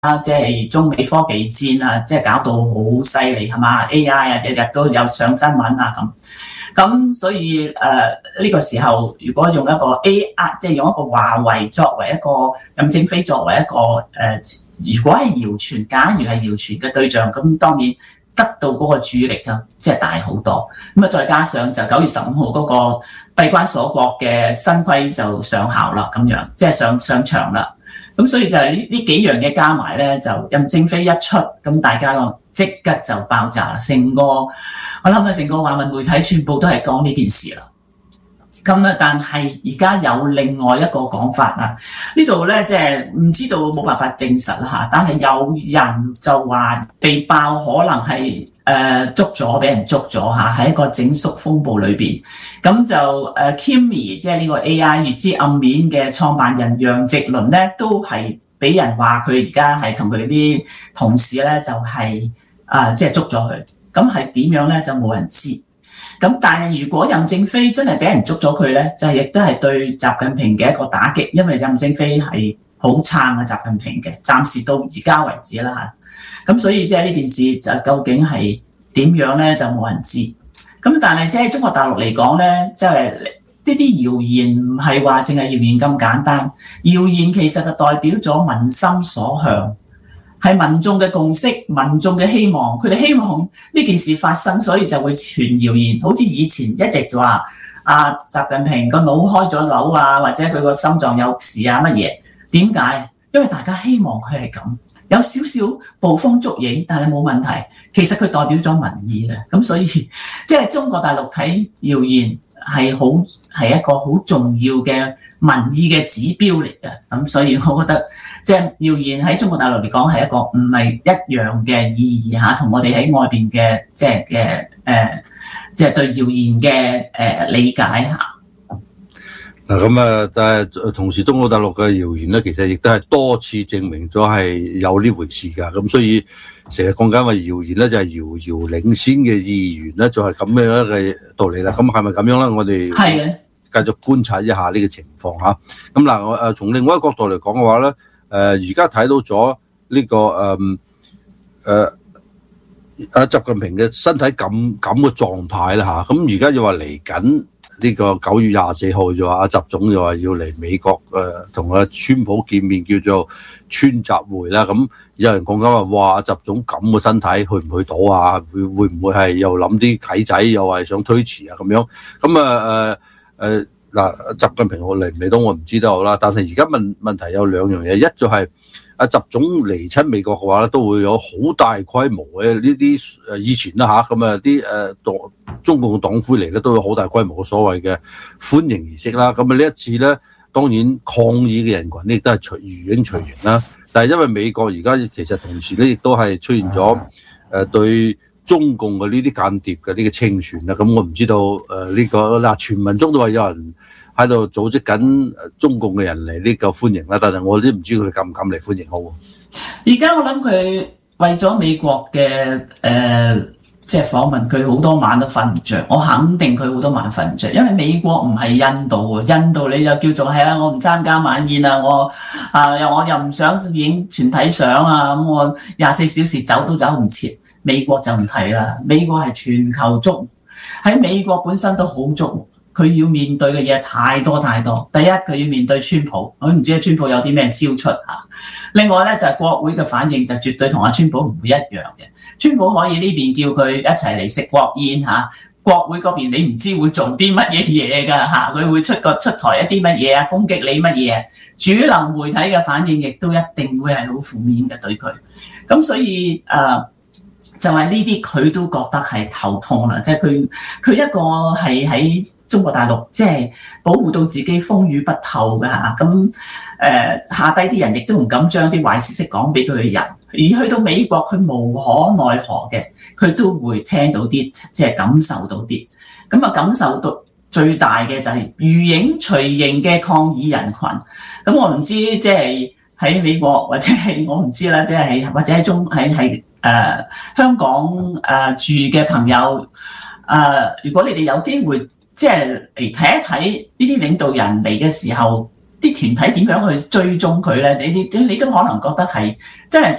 即係中美科技戰啊，即係搞到好犀利係嘛 ？AI 啊，日日都有上新聞啊咁，所以呢個時候如果用一個 AI， 即係用一個華為作為一個任正非作為一個如果係謠傳，假如係謠傳嘅對象，咁當然得到嗰個注意力就即係大好多。咁啊，再加上就9月15號嗰個閉關鎖國嘅新規就上效啦，咁樣即係上場啦。咁所以就係呢幾樣嘢加埋咧，就任正非一出，咁大家即刻就爆炸啦！我諗啊，成個華文媒體全部都係講呢件事啦。咁咧，但係而家有另外一個講法啊，呢度咧即係唔知道，冇辦法證實啦嚇。但係有人就話被爆可能係俾人捉咗嚇，喺一個整肅風暴裏邊。咁就Kimi 即係呢個 AI 月之暗面嘅創辦人楊直倫咧，都係俾人話佢而家係同佢哋啲同事咧就係即係捉咗佢。咁係點樣咧就冇人知。咁但係如果任正非真係俾人捉咗佢咧，就亦都係對習近平嘅一個打擊，因為任正非係好撐啊習近平嘅，暫時到而家為止啦嚇。咁所以即係呢件事就究竟係點樣咧，就冇人知。咁但係即係中國大陸嚟講咧，即係呢啲謠言唔係話淨係謠言咁簡單，謠言其實就代表咗民心所向。係民眾嘅共識，民眾嘅希望，佢哋希望呢件事發生，所以就會傳謠言。好似以前一直就話習近平個腦開咗瘤啊，或者佢個心臟有事啊乜嘢？點解？因為大家希望佢係咁，有少少捕風捉影，但係冇問題。其實佢代表咗民意嘅，咁所以即係中國大陸睇謠言係一個好重要嘅民意嘅指標嚟嘅。咁所以我覺得。即係謠言喺中國大陸嚟講係一個唔係一樣嘅意義嚇，同我哋喺外邊嘅即係對謠言嘅理解嚇。 嗱咁但係同時中國大陸嘅謠言咧，其實亦都係多次證明咗係有呢回事㗎。咁所以成日講緊話謠言咧，就係遙遙領先嘅意願咧，就係咁樣嘅道理啦。咁係咪咁樣咧？我哋係繼續觀察一下呢個情況嚇。咁嗱，我從另外一個角度嚟講嘅話咧。而家睇到咗呢個習近平嘅身體咁嘅狀態啦嚇，咁而家又話嚟緊呢個9月24號就話習總就話要嚟美國同川普見面，叫做川習會啦。咁有人講緊話，哇！習總咁嘅身體去唔去到啊？會唔會係又諗啲計仔，又係想推遲啊咁樣？咁嗱，習近平嚟唔嚟到我唔知道啦，但係而家問題有兩樣嘢，一就係習總嚟親美國嘅話咧，都會有好大規模嘅呢啲以前啦嚇，咁啲中共嘅黨魁嚟咧都有好大規模嘅所謂嘅歡迎儀式啦。咁呢一次咧，當然抗議嘅人群咧亦都係如影隨形啦。但係因為美國而家其實同時咧亦都係出現咗對中共嘅呢啲間諜嘅呢個清算啦，咁我唔知道呢個嗱，傳聞中都話有人喺度組織緊中共嘅人嚟呢個歡迎啦，但係我都唔知佢哋敢唔敢嚟歡迎好。 而家我諗佢為咗美國嘅即係訪問，佢好多晚都瞓唔着。我肯定佢好多晚瞓唔着，因為美國唔係印度啊，印度你就叫做係啦，我唔參加晚宴啊，我又唔想影全體相啊，咁我24小時走都走唔切。美國就唔睇啦，美國係全球矚目，喺美國本身都好矚目，佢要面對嘅嘢太多太多。第一，佢要面對川普，我唔知川普有啲咩招出嚇。另外咧就係國會嘅反應就絕對同阿川普唔會一樣嘅。川普可以呢邊叫佢一齊嚟食國宴嚇，國會嗰邊你唔知會做啲乜嘢嘢㗎嚇，佢會出台一啲乜嘢啊，攻擊你乜嘢？主流媒體嘅反應亦都一定會係好負面嘅對佢。咁所以就係呢啲佢都覺得係頭痛啦，即係佢一個係喺中國大陸即係保護到自己風雨不透㗎嚇，咁下低啲人亦都唔敢將啲壞消息講俾佢嘅人，而去到美國佢無可奈何嘅，佢都會聽到啲即係感受到啲，咁啊感受到最大嘅就係如影隨形嘅抗議人群，咁我唔知即係喺美國或者係我唔知啦，即係或者喺香港住嘅朋友如果你哋有機會即係嚟睇一睇呢啲領導人嚟嘅時候， 啲團體點樣去追蹤佢咧？你都可能覺得係真係